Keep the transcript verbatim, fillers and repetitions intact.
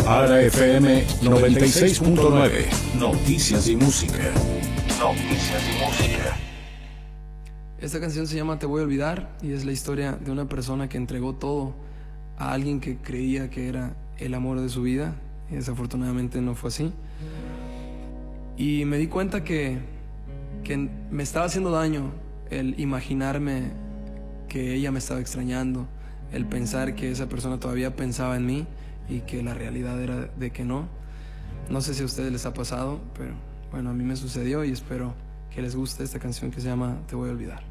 Ara F M noventa y seis punto nueve. Noticias y música. Noticias y música. Esta canción se llama Te voy a olvidar y es la historia de una persona que entregó todo a alguien que creía que era el amor de su vida y desafortunadamente no fue así. Y me di cuenta que, que me estaba haciendo daño el imaginarme que ella me estaba extrañando, el pensar que esa persona todavía pensaba en mí y que la realidad era de que no. No sé si a ustedes les ha pasado, pero bueno, a mí me sucedió y espero que les guste esta canción que se llama Te voy a olvidar.